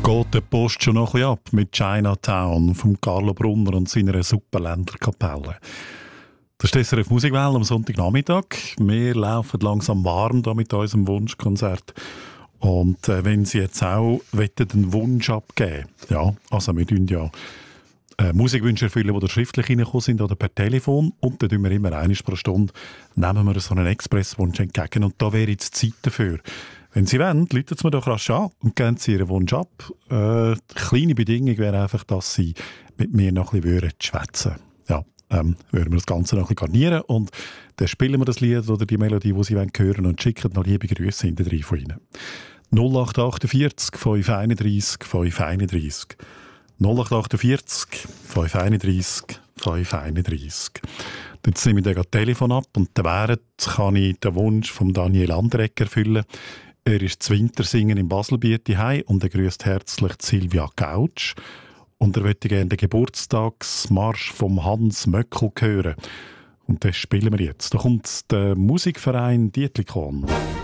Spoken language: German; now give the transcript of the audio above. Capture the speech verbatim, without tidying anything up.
geht der Post schon noch ein bisschen ab mit Chinatown vom Carlo Brunner und seiner Superländerkapelle. Das ist die S R F Musikwelle am Sonntagnachmittag. Wir laufen langsam warm da mit unserem Wunschkonzert. Und äh, wenn Sie jetzt auch einen Wunsch abgeben ja, also wir tun ja äh, Musikwünsche erfüllen, die da schriftlich reingekommen sind oder per Telefon. Und dann tun wir immer einmal pro Stunde, nehmen wir so einen Expresswunsch entgegen. Und da wäre jetzt Zeit dafür. Wenn Sie wollen, rufen Sie mir doch rasch an und geben Sie Ihren Wunsch ab. Äh, die kleine Bedingung wäre einfach, dass Sie mit mir noch ein bisschen schwätzen würden. Ja, ähm, würden wir das Ganze noch ein bisschen garnieren und dann spielen wir das Lied oder die Melodie, die Sie hören wollen und schicken noch liebe Grüße hinterher von Ihnen. null acht achtundvierzig fünf einunddreißig fünf einunddreißig null acht achtundvierzig fünf einunddreißig fünf einunddreißig. Jetzt nehme ich dann das Telefon ab und dann während kann ich den Wunsch von Daniel Anderegg erfüllen. Er ist zu Wintersingen in Baselbiet daheim und er grüßt herzlich Silvia Gautsch. Und er möchte gerne den Geburtstagsmarsch vom Hans Möckel hören. Und das spielen wir jetzt. Da kommt der Musikverein Dietlikon.